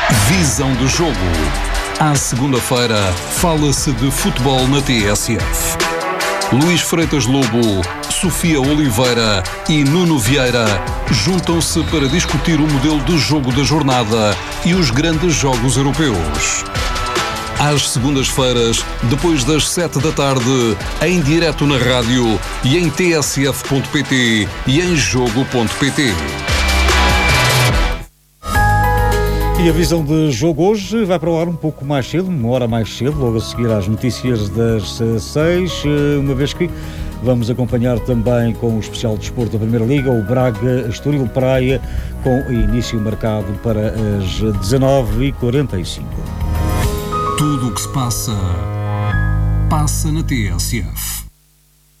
Visão de jogo. À segunda-feira, fala-se de futebol na TSF. Luís Freitas Lobo, Sofia Oliveira e Nuno Vieira juntam-se para discutir o modelo de jogo da jornada e os grandes jogos europeus. Às segundas-feiras, depois das 7 da tarde, em direto na rádio e em tsf.pt e em jogo.pt. E a visão de jogo hoje vai para o ar um pouco mais cedo, uma hora mais cedo, logo a seguir às notícias das 6, uma vez que vamos acompanhar também com o especial de desporto da Primeira Liga, o Braga Estoril Praia, com início marcado para as 19h45. Tudo o que se passa, passa na TSF.